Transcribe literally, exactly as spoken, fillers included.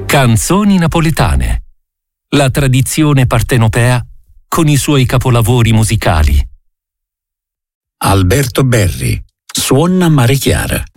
Canzoni napoletane. La tradizione partenopea con i suoi capolavori musicali. Alberto Berri, Suona Mare Chiara.